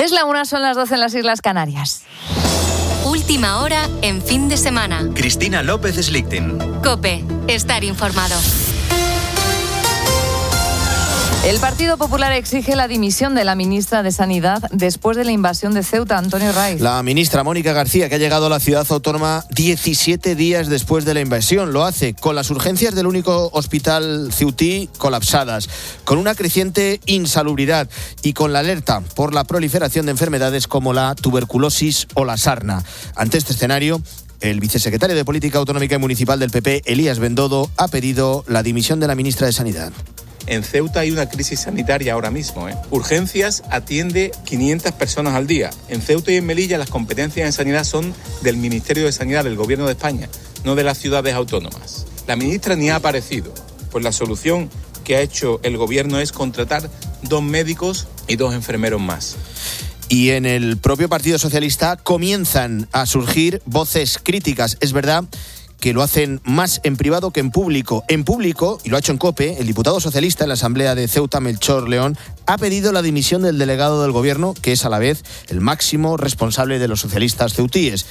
Es la 1, son las 12 en las Islas Canarias. Última hora en fin de semana. Cristina López Slichting. COPE. Estar informado. El Partido Popular exige la dimisión de la ministra de Sanidad después de la invasión de Ceuta. Antonio Raiz. La ministra Mónica García, que ha llegado a la ciudad autónoma 17 días después de la invasión, lo hace con las urgencias del único hospital ceutí colapsadas, con una creciente insalubridad y con la alerta por la proliferación de enfermedades como la tuberculosis o la sarna. Ante este escenario, el vicesecretario de Política Autonómica y Municipal del PP, Elías Bendodo, ha pedido la dimisión de la ministra de Sanidad. En Ceuta hay una crisis sanitaria ahora mismo. Urgencias atiende 500 personas al día. En Ceuta y en Melilla las competencias en sanidad son del Ministerio de Sanidad del Gobierno de España, no de las ciudades autónomas. La ministra ni ha aparecido, pues la solución que ha hecho el Gobierno es contratar 2 médicos y 2 enfermeros más. Y en el propio Partido Socialista comienzan a surgir voces críticas. Es verdad que lo hacen más en privado que en público. En público, y lo ha hecho en COPE, el diputado socialista en la Asamblea de Ceuta, Melchor León, ha pedido la dimisión del delegado del Gobierno, que es a la vez el máximo responsable de los socialistas ceutíes.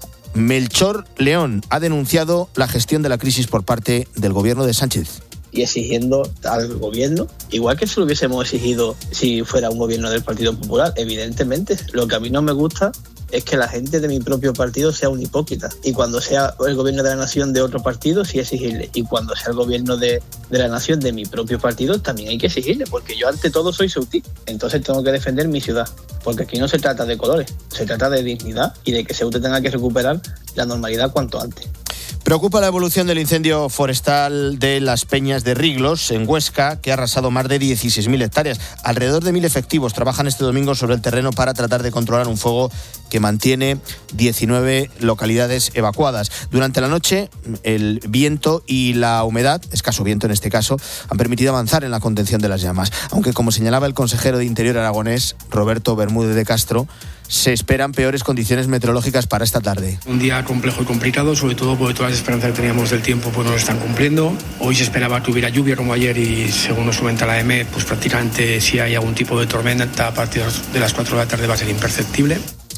Melchor León ha denunciado la gestión de la crisis por parte del Gobierno de Sánchez. Y exigiendo al gobierno, igual que se lo hubiésemos exigido si fuera un gobierno del Partido Popular, evidentemente. Lo que a mí no me gusta es que la gente de mi propio partido sea un hipócrita. Y cuando sea el gobierno de la nación de otro partido, sí exigirle. Y cuando sea el gobierno de la nación de mi propio partido, también hay que exigirle, porque yo ante todo soy ceutí. Entonces tengo que defender mi ciudad, porque aquí no se trata de colores, se trata de dignidad y de que Ceuta tenga que recuperar la normalidad cuanto antes. Preocupa la evolución del incendio forestal de las Peñas de Riglos, en Huesca, que ha arrasado más de 16.000 hectáreas. Alrededor de 1.000 efectivos trabajan este domingo sobre el terreno para tratar de controlar un fuego que mantiene 19 localidades evacuadas. Durante la noche, el viento y la humedad, escaso viento en este caso, han permitido avanzar en la contención de las llamas. Aunque, como señalaba el consejero de Interior aragonés, Roberto Bermúdez de Castro, se esperan peores condiciones meteorológicas para esta tarde. Un día complejo y complicado, sobre todo porque todas las esperanzas que teníamos del tiempo pues no lo están cumpliendo. Hoy se esperaba que hubiera lluvia como ayer y según nos comenta la EME, pues prácticamente si hay algún tipo de tormenta a partir de las 4 de la tarde va a ser imperceptible.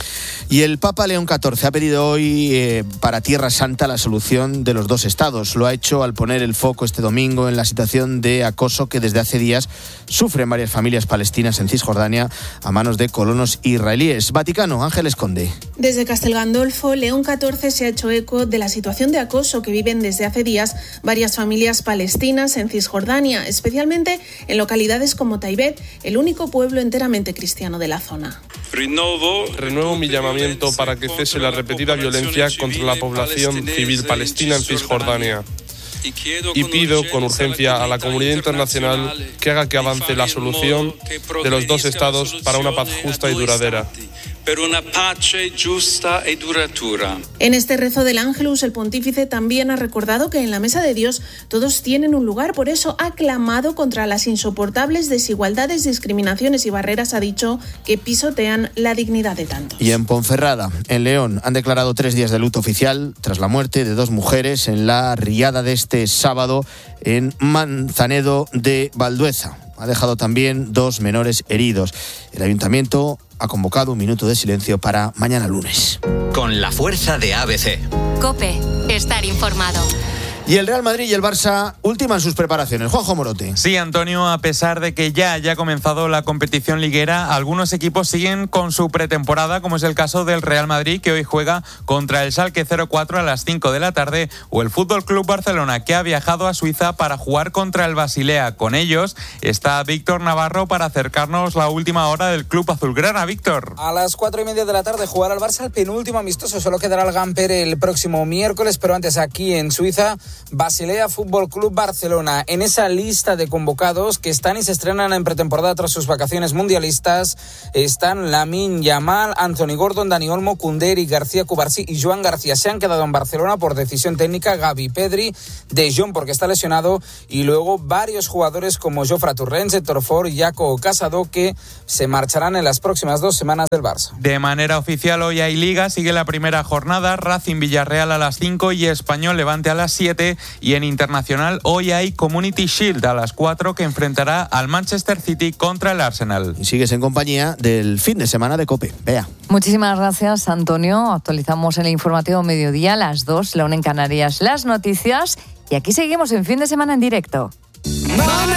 Y el Papa León XIV ha pedido hoy para Tierra Santa la solución de los 2 estados. Lo ha hecho al poner el foco este domingo en la situación de acoso que desde hace días sufren varias familias palestinas en Cisjordania a manos de colonos israelíes. Vaticano, Ángeles Conde. Desde Castel Gandolfo, León XIV se ha hecho eco de la situación de acoso que viven desde hace días varias familias palestinas en Cisjordania, especialmente en localidades como Taibet, el único pueblo enteramente cristiano de la zona. Renuevo mi llamamiento para que cese la repetida violencia contra la población civil palestina en Cisjordania. Y pido con urgencia a la comunidad internacional que haga que avance la solución de los 2 estados para una paz justa y duradera. En este rezo del Ángelus, el pontífice también ha recordado que en la mesa de Dios todos tienen un lugar, por eso ha clamado contra las insoportables desigualdades, discriminaciones y barreras, ha dicho, que pisotean la dignidad de tantos. Y en Ponferrada, en León, han declarado 3 días de luto oficial tras la muerte de 2 mujeres en la riada de este sábado en Manzanedo de Valdueza. Ha dejado también 2 menores heridos. El ayuntamiento ha convocado un minuto de silencio para mañana lunes. Con la fuerza de ABC. COPE. Estar informado. Y el Real Madrid y el Barça ultiman sus preparaciones. Juanjo Morote. Sí, Antonio, a pesar de que ya haya comenzado la competición liguera, algunos equipos siguen con su pretemporada, como es el caso del Real Madrid, que hoy juega contra el Schalke 04 a las 5 de la tarde, o el Fútbol Club Barcelona, que ha viajado a Suiza para jugar contra el Basilea. Con ellos está Víctor Navarro para acercarnos la última hora del club azulgrana. Víctor. A las 4:30 de la tarde jugará el Barça el penúltimo amistoso. Solo quedará el Gamper el próximo miércoles, pero antes aquí en Suiza, Basilea Fútbol Club Barcelona. En esa lista de convocados que están y se estrenan en pretemporada tras sus vacaciones mundialistas están Lamine Yamal, Anthony Gordon, Dani Olmo, Koundé, Eric García, Cubarsí y Joan García. Se han quedado en Barcelona por decisión técnica. Gavi, Pedri, De Jong porque está lesionado, y luego varios jugadores como Jofre Torrents, Héctor Ford y Jaco Casado, que se marcharán en las próximas 2 semanas del Barça. De manera oficial, hoy hay Liga, sigue la primera jornada, Racing Villarreal a las 5 y Español Levante a las 7. 7 y en internacional hoy hay Community Shield a las 4 que enfrentará al Manchester City contra el Arsenal. Y sigues en compañía del fin de semana de COPE. Vea. Muchísimas gracias, Antonio. Actualizamos el informativo mediodía a las 2, la 1 en Canarias, las noticias. Y aquí seguimos en fin de semana en directo.